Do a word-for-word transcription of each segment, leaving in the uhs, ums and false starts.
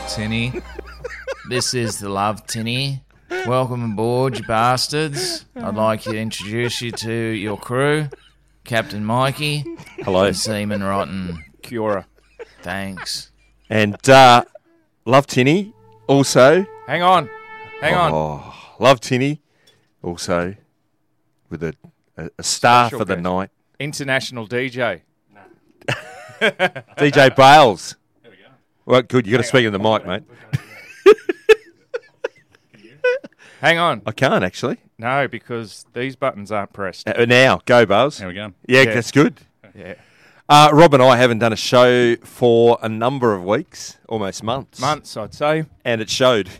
Tinny. This is the Love Tinny. Welcome aboard, you bastards. I'd like to introduce you to your crew. Captain Mikey. Hello. And Seaman Rotten. Kia ora. Thanks. And uh, Love Tinny also. Hang on. Hang on. Oh, Love Tinny also with a, a, a star Special for the guest. night. International D J. D J Bales. There we go. Well, good. You got to speak in the mic, mate. Hang on. I can't actually. No, because these buttons aren't pressed. Uh, now, go, Bales. There we go. Yeah, Yeah. that's good. Yeah. Uh, Rob and I haven't done a show for a number of weeks, almost months. Months, I'd say. And it showed.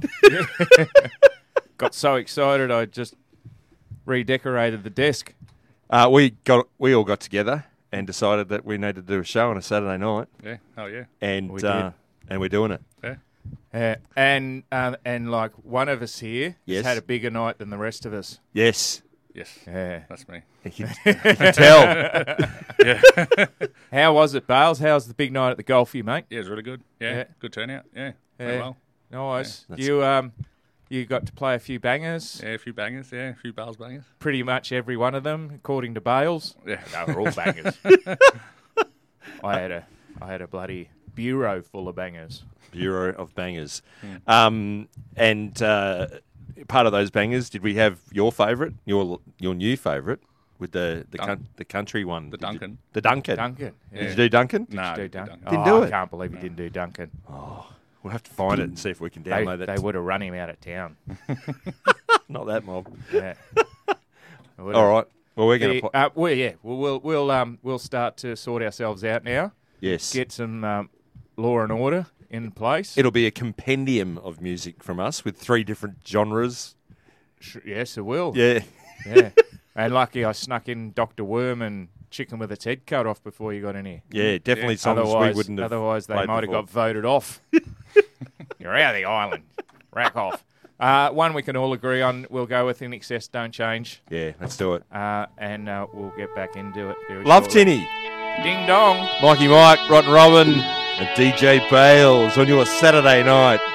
Got so excited I just redecorated the desk. Uh, we got we all got together and decided that we needed to do a show on a Saturday night, Yeah. Oh, yeah. and We uh, did. and we're doing it. Yeah. Yeah. And um, and like one of us here Yes. has had a bigger night than the rest of us. Yes, Yes. Yeah. That's me. you can, you can tell. Yeah. How was it, Bales? How's the big night at the golf for you, mate? Yeah, it was really good. Yeah. Yeah. Good turnout. Yeah. Yeah. Went well. Nice. Yeah, that's- you um you got to play a few bangers. Yeah, a few bangers. Yeah, a few Bales bangers. Pretty much every one of them, according to Bales. Yeah. They were all bangers. I had a I had a bloody bureau full of bangers. Bureau of Bangers. Um, and uh, part of those bangers, did we have your favourite, your your new favourite, with the the, Dun- coun- the country one? The Did you- Duncan. the Duncan. Duncan. Did you do Duncan? No. Do Duncan. Duncan. Didn't oh, do I it. can't believe you didn't do Duncan. We'll have to find it and see if we can They, download that. they would have run him out of town. Not that mob. Yeah. They would've. All right. Well, we're going The, to. uh, well, yeah, we'll, we'll we'll um we'll start to sort ourselves out now. Yes. Get some um, law and order in place. It'll be a compendium of music from us with three different genres. Sh- yes, it will. Yeah. Yeah. And lucky I snuck in Doctor Worm and Chicken with its head cut off before you got in here. Yeah, definitely Yeah. songs Otherwise, we wouldn't have. otherwise they played might have before. got voted off. You're out of the island. Rack off. Uh, one we can all agree on. We'll go with In Excess, Don't Change. Yeah, let's do it. Uh, and uh, we'll get back into it very Love shortly. Tinny, Ding dong. Mikey Mike, Rotten Robin, and D J Bales on your Saturday night.